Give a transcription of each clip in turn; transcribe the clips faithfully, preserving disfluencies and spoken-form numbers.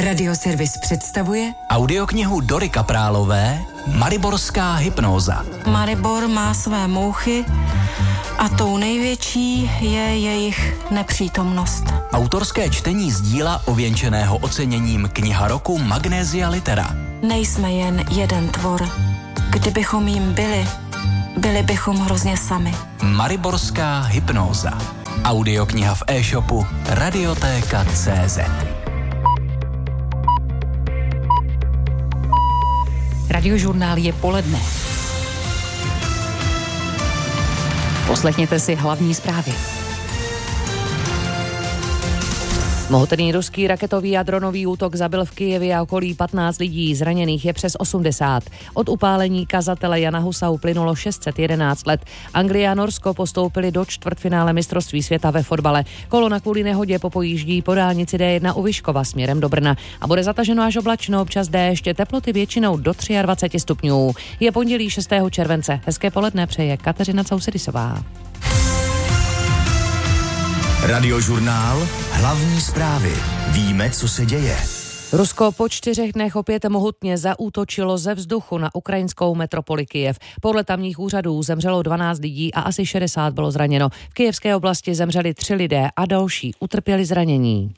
Radioservis představuje audioknihu Dory Kaprálové Mariborská hypnóza. Maribor má své mouchy a tou největší je jejich nepřítomnost. Autorské čtení z díla ověnčeného oceněním Kniha roku Magnesia Litera. Nejsme jen jeden tvor. Kdybychom jim byli, byli bychom hrozně sami. Mariborská hypnóza. Audiokniha v e-shopu Radiotéka tečka cé zet. Radiožurnál je poledne. Poslechněte si hlavní zprávy. Mohutný ruský raketový a dronový útok zabil v Kyjevě a okolí patnáct lidí, zraněných je přes osmdesát. Od upálení kazatele Jana Husa uplynulo šest set jedenáct let. Anglie a Norsko postoupili do čtvrtfinále mistrovství světa ve fotbale. Kolona kvůli nehodě popojíždí po dálnici D jedna u Vyškova směrem do Brna a bude zataženo až oblačno, občas déšť, teploty většinou do dvacet tři stupňů. Je pondělí šestého července. Hezké poledne přeje Kateřina Cousedisová. Radiožurnál, hlavní zprávy. Víme, co se děje. Rusko po čtyřech dnech opět mohutně zaútočilo ze vzduchu na ukrajinskou metropoli Kyjev. Podle tamních úřadů zemřelo dvanáct lidí a asi šedesát bylo zraněno. V kyjevské oblasti zemřeli tři lidé a další utrpěli zranění.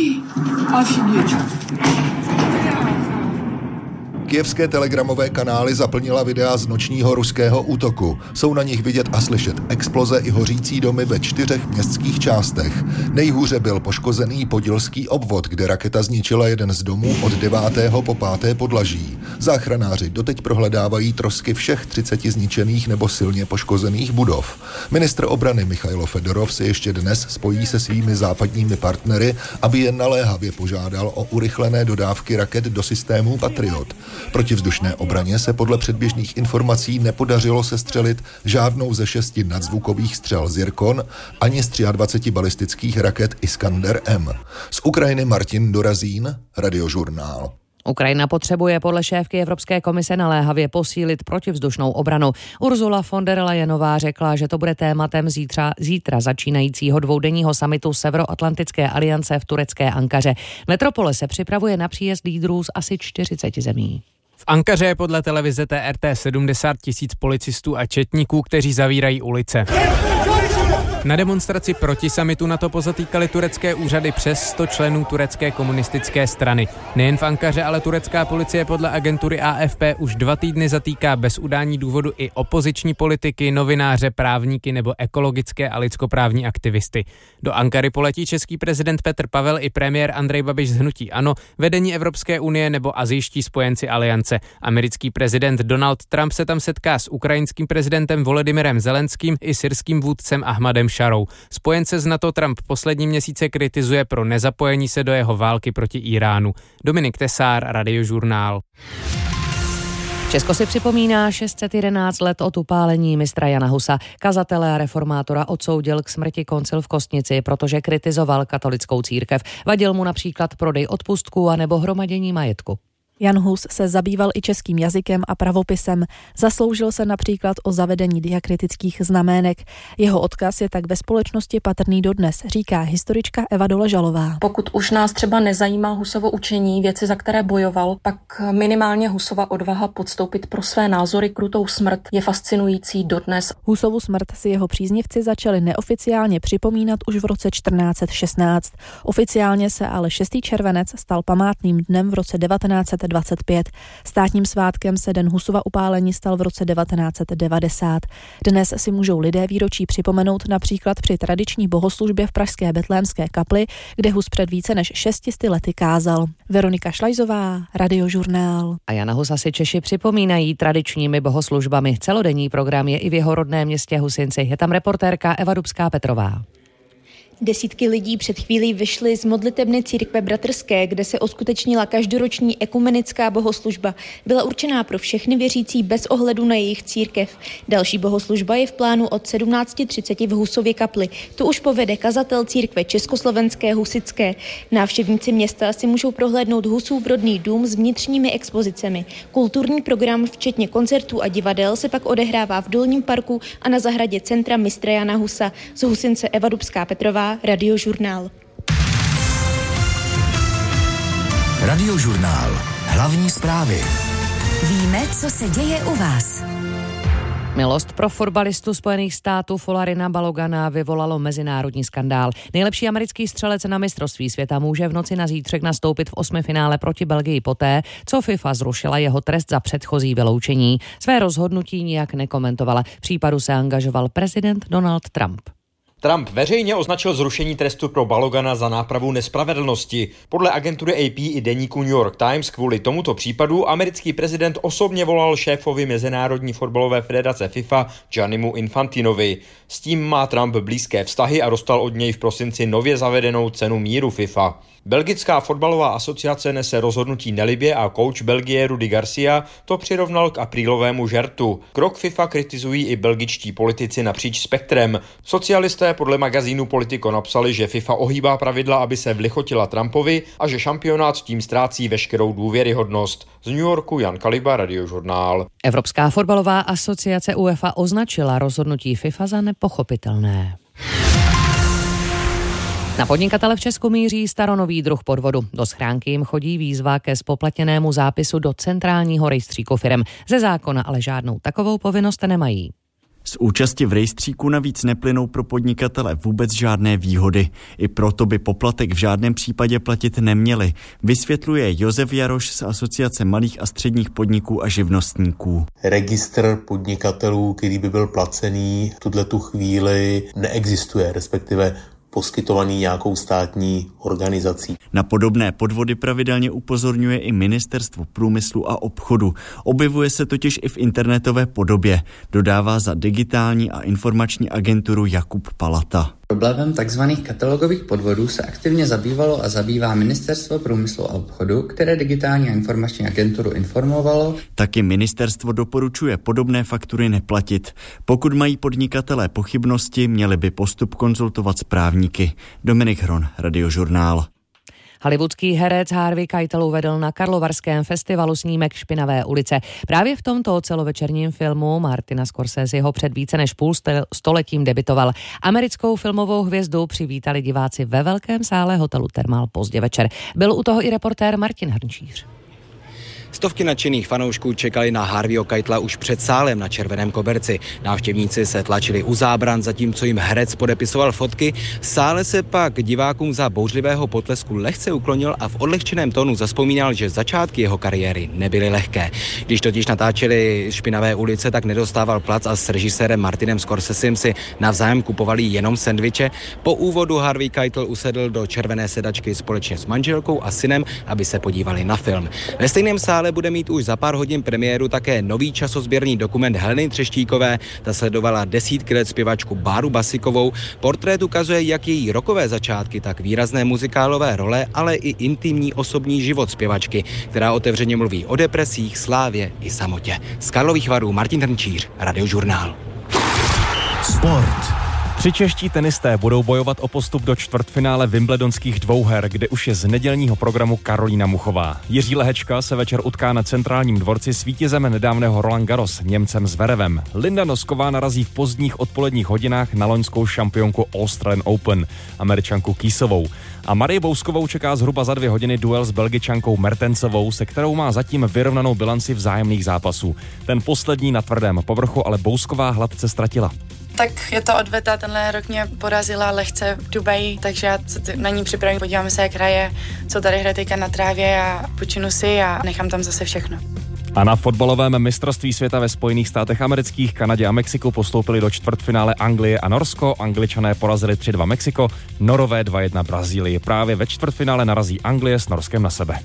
Kyjevské telegramové kanály zaplnila videa z nočního ruského útoku. Jsou na nich vidět a slyšet exploze i hořící domy ve čtyřech městských částech. Nejhůře byl poškozený podilský obvod, kde raketa zničila jeden z domů od devátého po páté podlaží. Záchranáři doteď prohledávají trosky všech třiceti zničených nebo silně poškozených budov. Ministr obrany Michailo Fedorov se ještě dnes spojí se svými západními partnery, aby je naléhavě požádal o urychlené dodávky raket do systému Patriot. Protivzdušné obraně se podle předběžných informací nepodařilo sestřelit žádnou ze šesti nadzvukových střel Zirkon ani z dvaceti tří balistických raket Iskander M. Z Ukrajiny Martin Dorazín, Radiožurnál. Ukrajina potřebuje podle šéfky Evropské komise naléhavě posílit protivzdušnou obranu. Ursula von der Leyenová řekla, že to bude tématem zítra, zítra začínajícího dvoudenního summitu Severoatlantické aliance v turecké Ankaře. Metropole se připravuje na příjezd lídrů z asi čtyřiceti zemí. V Ankaře je podle televize T R T sedmdesát tisíc policistů a četníků, kteří zavírají ulice. Na demonstraci proti summitu NATO pozatýkali turecké úřady přes sto členů turecké komunistické strany. Nejen v Ankaře, ale turecká policie podle agentury A F P už dva týdny zatýká bez udání důvodu i opoziční politiky, novináře, právníky nebo ekologické a lidskoprávní aktivisty. Do Ankary poletí český prezident Petr Pavel i premiér Andrej Babiš z hnutí ANO, vedení Evropské unie nebo asijští spojenci aliance. Americký prezident Donald Trump se tam setká s ukrajinským prezidentem Volodymyrem Zelenským i syrským vůdcem Ahmadem Šarou. Spojence z NATO Trump poslední měsíce kritizuje pro nezapojení se do jeho války proti Iránu. Dominik Tesár, Radiožurnál. Česko si připomíná šest set jedenáct let od upálení mistra Jana Husa. Kazatele a reformátora odsoudil k smrti koncil v Kostnici, protože kritizoval katolickou církev. Vadil mu například prodej odpustků a nebo hromadění majetku. Jan Hus se zabýval i českým jazykem a pravopisem. Zasloužil se například o zavedení diakritických znamének. Jeho odkaz je tak ve společnosti patrný dodnes, říká historička Eva Doležalová. Pokud už nás třeba nezajímá Husovo učení, věci, za které bojoval, pak minimálně Husova odvaha podstoupit pro své názory krutou smrt je fascinující dodnes. Husovu smrt si jeho příznivci začali neoficiálně připomínat už v roce čtrnáct set šestnáct. Oficiálně se ale šestý červenec stal památným dnem v roce devatenáct set dvacet pět. Státním svátkem se den Husova upálení stal v roce devatenáct set devadesát. Dnes si můžou lidé výročí připomenout například při tradiční bohoslužbě v pražské Betlémské kapli, kde Hus před více než šesti lety kázal. Veronika Šlajzová, Radiožurnál. A Jana Husa si Češi připomínají tradičními bohoslužbami. Celodenní program je i v jeho rodném městě Husinci. Je tam reportérka Eva Dubská-Petrová. Desítky lidí před chvílí vyšly z modlitebny církve bratrské, kde se uskutečnila každoroční ekumenická bohoslužba. Byla určená pro všechny věřící bez ohledu na jejich církev. Další bohoslužba je v plánu od sedmnáct třicet v Husově kapli. Tu už povede kazatel církve československé Husické. Návštěvníci města si můžou prohlédnout Husův rodný dům s vnitřními expozicemi. Kulturní program včetně koncertů a divadel se pak odehrává v Dolním parku a na zahradě centra mistra Jana Husa. Z Husince Eva Dubská-Petrová, Radiožurnál. Radiožurnál. Hlavní zprávy. Víme, co se děje u vás. Milost pro fotbalistu Spojených států Folarinea Balogana vyvolalo mezinárodní skandál. Nejlepší americký střelec na mistrovství světa může v noci na zítřek nastoupit v osmifinále proti Belgii poté, co FIFA zrušila jeho trest za předchozí vyloučení. Své rozhodnutí nijak nekomentovala. V případu se angažoval prezident Donald Trump. Trump veřejně označil zrušení trestu pro Balogana za nápravu nespravedlnosti. Podle agentury A P i deníku New York Times kvůli tomuto případu americký prezident osobně volal šéfovi Mezinárodní fotbalové federace FIFA Giannimu Infantinovi. S tím má Trump blízké vztahy a dostal od něj v prosinci nově zavedenou cenu míru FIFA. Belgická fotbalová asociace nese rozhodnutí nelibě a kouč Belgie Rudi Garcia to přirovnal k aprílovému žertu. Krok FIFA kritizují i belgičtí politici napříč spektrem. Socialisté podle magazínu Politico napsali, že FIFA ohýbá pravidla, aby se vlichotila Trumpovi a že šampionát tím ztrácí veškerou důvěryhodnost. Z New Yorku Jan Kaliba, Radiožurnál. Evropská fotbalová asociace UEFA označila rozhodnutí FIFA za nepochopitelné. Na podnikatele v Česku míří staronový druh podvodu. Do schránky jim chodí výzva ke spoplatněnému zápisu do centrálního rejstříku firem. Ze zákona ale žádnou takovou povinnost nemají. Z účasti v rejstříku navíc neplynou pro podnikatele vůbec žádné výhody. I proto by poplatek v žádném případě platit neměli, vysvětluje Josef Jaroš z Asociace malých a středních podniků a živnostníků. Registr podnikatelů, který by byl placený, v tuto chvíli neexistuje, respektive poskytovaný nějakou státní organizací. Na podobné podvody pravidelně upozorňuje i Ministerstvo průmyslu a obchodu. Objevuje se totiž i v internetové podobě, dodává za digitální a informační agenturu Jakub Palata. Problémem tzv. Katalogových podvodů se aktivně zabývalo a zabývá Ministerstvo průmyslu a obchodu, které digitální a informační agenturu informovalo. Taky ministerstvo doporučuje podobné faktury neplatit. Pokud mají podnikatelé pochybnosti, měli by postup konzultovat s právníky. Dominik Hron, Radiožurnál. Hollywoodský herec Harvey Keitel uvedl na Karlovarském festivalu snímek Špinavé ulice. Právě v tomto celovečerním filmu Martina Scorseseho před více než půl stoletím debitoval. Americkou filmovou hvězdu přivítali diváci ve velkém sále hotelu Thermal pozdě večer. Byl u toho i reportér Martin Hrnčíř. Stovky nadšených fanoušků čekali na Harveyho Keitela už před sálem na červeném koberci. Návštěvníci se tlačili u zábran, zatímco jim herec podepisoval fotky. V sále se pak divákům za bouřlivého potlesku lehce uklonil a v odlehčeném tónu zazpomínal, že začátky jeho kariéry nebyly lehké. Když totiž natáčeli Špinavé ulice, tak nedostával plac a s režisérem Martinem Scorsesem si navzájem kupovali jenom sendviče. Po úvodu Harvey Keitel usedl do červené sedačky společně s manželkou a synem, aby se podívali na film. Ve stejném sále bude mít už za pár hodin premiéru také nový časozběrný dokument Heleny Třeštíkové. Ta sledovala desítky let zpěvačku Báru Basikovou. Portrét ukazuje jak její rockové začátky, tak výrazné muzikálové role, ale i intimní osobní život zpěvačky, která otevřeně mluví o depresích, slávě i samotě. Z Karlových Varů Martin Hrnčíř, Radiožurnál. Sport. Tři čeští tenisté budou bojovat o postup do čtvrtfinále wimbledonských dvouher, kde už je z nedělního programu Karolína Muchová. Jiří Lehečka se večer utká na centrálním dvorci s vítězem nedávného Roland Garros, Němcem Zverevem. Linda Nosková narazí v pozdních odpoledních hodinách na loňskou šampionku Australian Open, Američanku Kýsovou. A Marii Bouskovou čeká zhruba za dvě hodiny duel s Belgičankou Mertensovou, se kterou má zatím vyrovnanou bilanci vzájemných zápasů. Ten poslední na tvrdém povrchu ale Bousková hladce ztratila. Tak je to odveta, tenhle rok mě porazila lehce v Dubaji, takže já na ní připravím, podíváme se, jak hraje, co tady hraje teďka na trávě a počinu si a nechám tam zase všechno. A na fotbalovém mistrovství světa ve Spojených státech amerických, Kanadě a Mexiku postoupili do čtvrtfinále Anglie a Norsko. Angličané porazili tři dva Mexiko, Norové dva jedna Brazílii. Právě ve čtvrtfinále narazí Anglie s Norskem na sebe.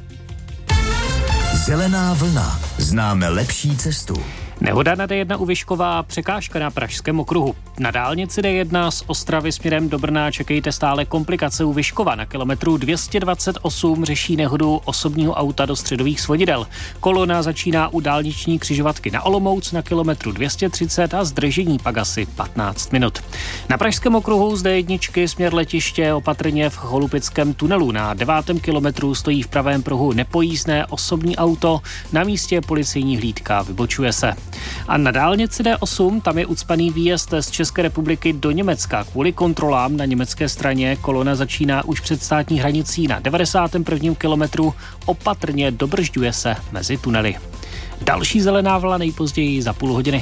Zelená vlna. Známe lepší cestu. Nehoda na D jedna u Vyškova, překážka na Pražském okruhu. Na dálnici D jedna z Ostravy směrem do Brna čekejte stále komplikace u Vyškova. Na kilometru dvě stě dvacet osm řeší nehodu osobního auta do středových svodidel. Kolona začíná u dálniční křižovatky na Olomouc na kilometru dvě stě třicet a zdržení pak asi patnáct minut. Na Pražském okruhu z D jedna směr letiště opatrně v Cholupickém tunelu. Na devátém kilometru stojí v pravém pruhu nepojízdné osobní auto. Na místě policejní hlídka vybočuje se. A na dálnici D osm tam je ucpaný výjezd z České republiky do Německa. Kvůli kontrolám na německé straně kolona začíná už před státní hranicí na devadesátém prvním kilometru, opatrně dobržďuje se mezi tunely. Další zelená vlna nejpozději za půl hodiny.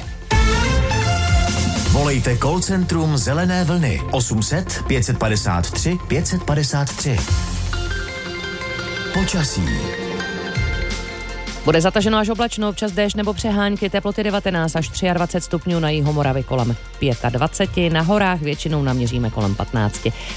Volejte call centrum Zelené vlny osm set pět padesát tři pět padesát tři. Počasí. Bude zataženo až oblačno, občas déšť nebo přehánky, teploty devatenáct až dvacet tři stupňů, na jihu Moravy kolem dvacet pět, na horách většinou naměříme kolem patnáct.